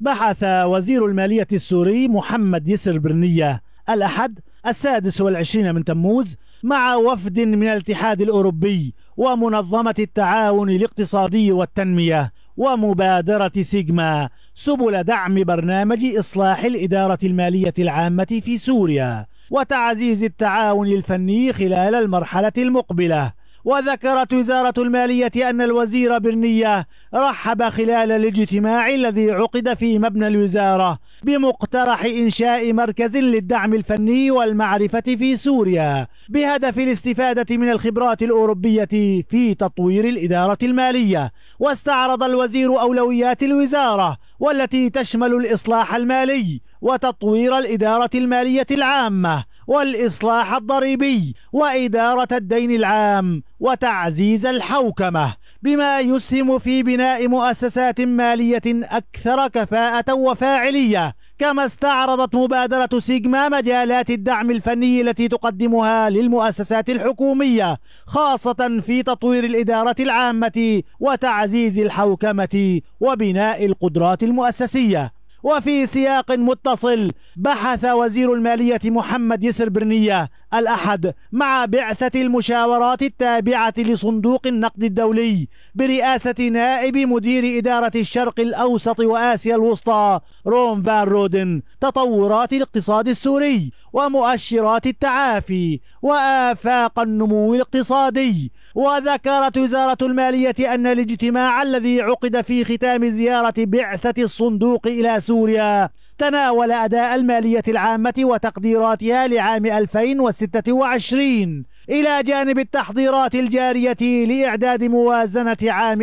بحث وزير المالية السوري محمد يسر برنية الأحد 26 من تموز مع وفد من الاتحاد الأوروبي ومنظمة التعاون الاقتصادي والتنمية ومبادرة سيجما سبل دعم برنامج إصلاح الإدارة المالية العامة في سوريا وتعزيز التعاون الفني خلال المرحلة المقبلة. وذكرت وزارة المالية أن الوزير برنية رحب خلال الاجتماع الذي عقد في مبنى الوزارة بمقترح إنشاء مركز للدعم الفني والمعرفة في سوريا بهدف الاستفادة من الخبرات الأوروبية في تطوير الإدارة المالية. واستعرض الوزير أولويات الوزارة والتي تشمل الإصلاح المالي وتطوير الإدارة المالية العامة والإصلاح الضريبي وإدارة الدين العام وتعزيز الحوكمة بما يسهم في بناء مؤسسات مالية أكثر كفاءة وفاعلية. كما استعرضت مبادرة سيجما مجالات الدعم الفني التي تقدمها للمؤسسات الحكومية خاصة في تطوير الإدارة العامة وتعزيز الحوكمة وبناء القدرات المؤسسية. وفي سياق متصل بحث وزير المالية محمد يسر برنية الأحد مع بعثة المشاورات التابعة لصندوق النقد الدولي برئاسة نائب مدير إدارة الشرق الأوسط وآسيا الوسطى روم فان رودن تطورات الاقتصاد السوري ومؤشرات التعافي وآفاق النمو الاقتصادي. وذكرت وزارة المالية أن الاجتماع الذي عقد في ختام زيارة بعثة الصندوق إلى سوريا تناول أداء المالية العامة وتقديراتها لعام 2026 إلى جانب التحضيرات الجارية لإعداد موازنة عام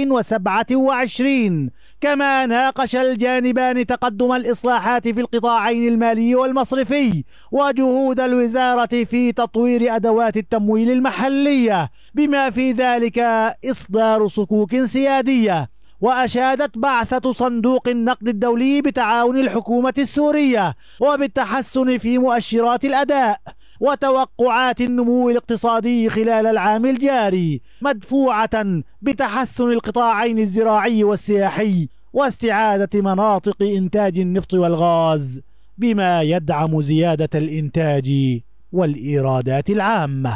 2027. كما ناقش الجانبان تقدم الإصلاحات في القطاعين المالي والمصرفي وجهود الوزارة في تطوير أدوات التمويل المحلية بما في ذلك إصدار صكوك سيادية. وأشادت بعثة صندوق النقد الدولي بتعاون الحكومة السورية وبالتحسن في مؤشرات الأداء وتوقعات النمو الاقتصادي خلال العام الجاري مدفوعة بتحسن القطاعين الزراعي والسياحي واستعادة مناطق إنتاج النفط والغاز بما يدعم زيادة الإنتاج والإيرادات العامة.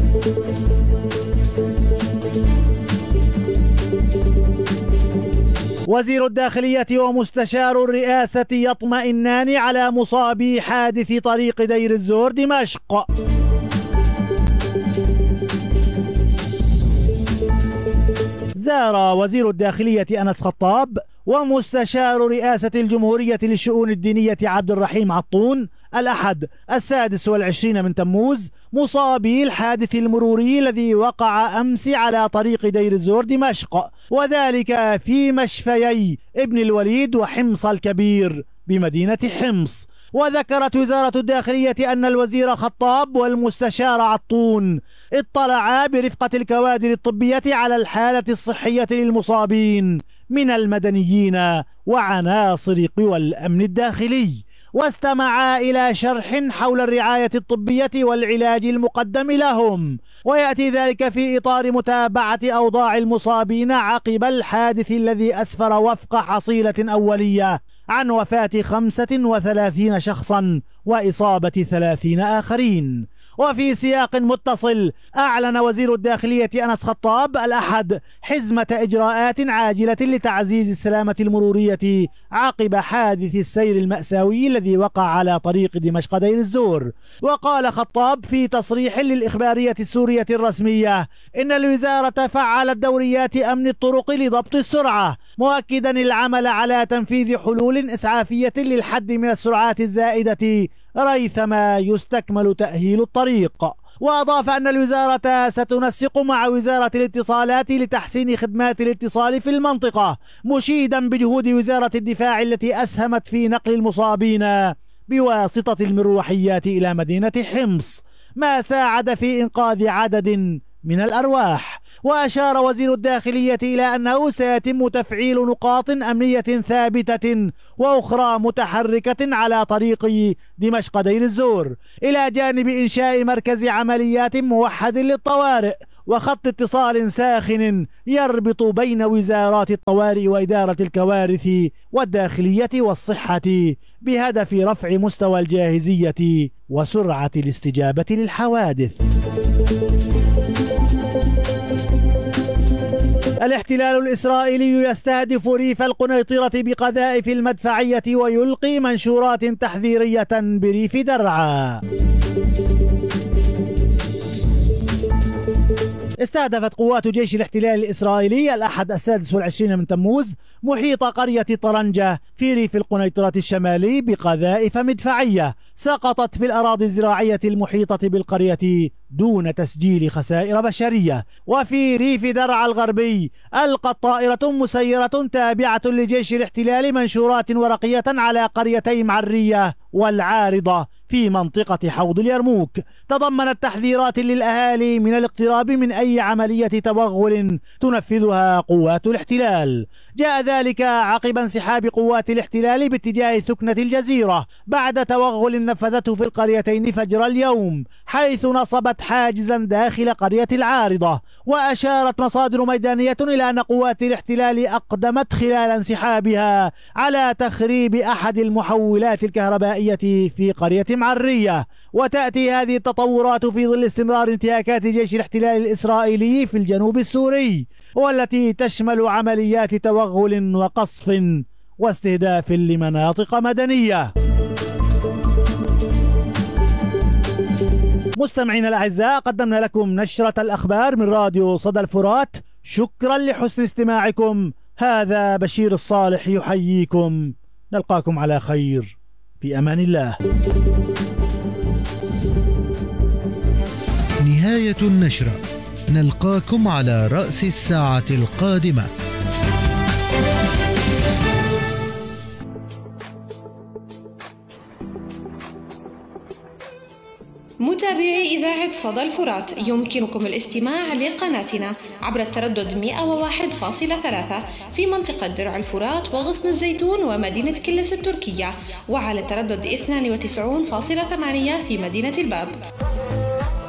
وزير الداخلية ومستشار الرئاسة يطمئنان على مصابي حادث طريق دير الزور دمشق. زار وزير الداخلية أنس خطاب ومستشار رئاسة الجمهورية للشؤون الدينية عبد الرحيم عطون الأحد 26 من تموز مصابي الحادث المروري الذي وقع أمس على طريق دير الزور دمشق وذلك في مشفيي ابن الوليد وحمص الكبير بمدينة حمص. وذكرت وزارة الداخلية أن الوزير خطاب والمستشار عطون اطلعا برفقة الكوادر الطبية على الحالة الصحية للمصابين من المدنيين وعناصر قوى الأمن الداخلي واستمعا إلى شرح حول الرعاية الطبية والعلاج المقدم لهم. ويأتي ذلك في إطار متابعة أوضاع المصابين عقب الحادث الذي أسفر وفق حصيلة أولية عن وفاة 35 شخصا وإصابة 30 آخرين. وفي سياق متصل أعلن وزير الداخلية أنس خطاب الأحد حزمة إجراءات عاجلة لتعزيز السلامة المرورية عقب حادث السير المأساوي الذي وقع على طريق دمشق دير الزور. وقال خطاب في تصريح للإخبارية السورية الرسمية إن الوزارة فعلت دوريات أمن الطرق لضبط السرعة مؤكدا العمل على تنفيذ حلول إسعافية للحد من السرعات الزائدة ريثما يستكمل تأهيل الطريق. وأضاف أن الوزارة ستنسق مع وزارة الاتصالات لتحسين خدمات الاتصال في المنطقة مشيدا بجهود وزارة الدفاع التي أسهمت في نقل المصابين بواسطة المروحيات إلى مدينة حمص ما ساعد في إنقاذ عدد من الأرواح. وأشار وزير الداخلية إلى أنه سيتم تفعيل نقاط أمنية ثابتة وأخرى متحركة على طريق دمشق دير الزور إلى جانب إنشاء مركز عمليات موحد للطوارئ وخط اتصال ساخن يربط بين وزارات الطوارئ وإدارة الكوارث والداخلية والصحة بهدف رفع مستوى الجاهزية وسرعة الاستجابة للحوادث. الاحتلال الإسرائيلي يستهدف ريف القنيطرة بقذائف المدفعية ويلقي منشورات تحذيرية بريف درعا. استهدفت قوات جيش الاحتلال الإسرائيلي الأحد 26 من تموز محيط قرية طرنجة في ريف القنيطرة الشمالي بقذائف مدفعية سقطت في الأراضي الزراعية المحيطة بالقرية دون تسجيل خسائر بشرية. وفي ريف درعا الغربي ألقت طائرة مسيرة تابعة لجيش الاحتلال منشورات ورقية على قريتي معرية والعارضة في منطقة حوض اليرموك تضمنت تحذيرات للأهالي من الاقتراب من أي عملية توغل تنفذها قوات الاحتلال. جاء ذلك عقب انسحاب قوات الاحتلال باتجاه ثكنة الجزيرة بعد توغل نفذته في القريتين فجر اليوم، حيث نصبت حاجزا داخل قرية العارضة. وأشارت مصادر ميدانية إلى أن قوات الاحتلال أقدمت خلال انسحابها على تخريب أحد المحولات الكهربائية في قرية معرية. وتأتي هذه التطورات في ظل استمرار انتهاكات جيش الاحتلال الإسرائيلي في الجنوب السوري، والتي تشمل عمليات توغل وقصف واستهداف لمناطق مدنية. مستمعينا الأعزاء، قدمنا لكم نشرة الأخبار من راديو صدى الفرات. شكرا لحسن استماعكم. هذا بشير الصالح يحييكم. نلقاكم على خير في أمان الله. نهاية النشرة، نلقاكم على رأس الساعة القادمة. متابعي إذاعة صدى الفرات، يمكنكم الاستماع لقناتنا عبر التردد 101.3 في منطقة درع الفرات وغصن الزيتون ومدينة كلس التركية، وعلى التردد 92.8 في مدينة الباب.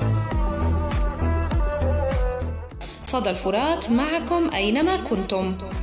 صدى الفرات معكم أينما كنتم.